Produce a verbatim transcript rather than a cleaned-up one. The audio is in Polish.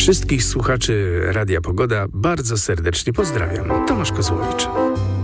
Wszystkich słuchaczy Radia Pogoda bardzo serdecznie pozdrawiam. Tomasz Kozłowicz.